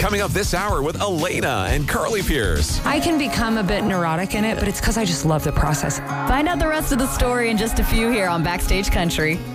Coming up this hour with Elena and Carly Pierce. I can become a bit neurotic in it, but it's because I just love the process. Find out the rest of the story in just a few here on Backstage Country.